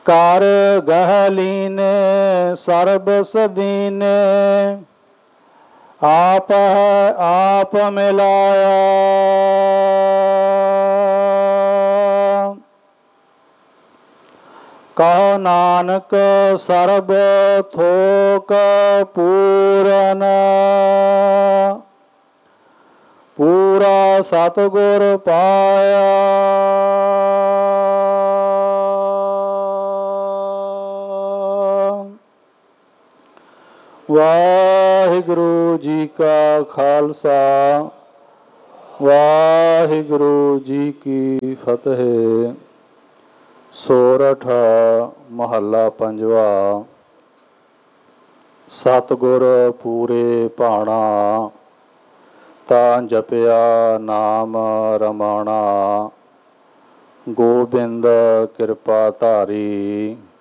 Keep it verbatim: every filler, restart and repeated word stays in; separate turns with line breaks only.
ਕਰ ਗਹਿ ਲੀਨੇ ਸਰਬ ਸਦੀਨੇ, ਆਪ ਹੈ ਆਪ ਮਿਲਾਇਆ। ਕਹੋ ਨਾਨਕ ਸਰਬ ਥੋਕ ਪੂਰਨ, ਪੂਰਾ ਸਤਿਗੁਰ ਪਾਇਆ। ਵਾਹਿਗੁਰੂ ਜੀ ਕਾ ਖਾਲਸਾ, ਵਾਹਿਗੁਰੂ ਜੀ ਕੀ ਫਤਿਹ। ਸੋਰਠ ਮਹੱਲਾ ਪੰਜਵਾ। ਸਤਿਗੁਰ ਪੂਰੇ ਭਾਣਾ, ਤਾਂ ਜਪਿਆ ਨਾਮ ਰਮਾਣਾ। ਗੋਬਿੰਦ ਕਿਰਪਾ ਧਾਰੀ,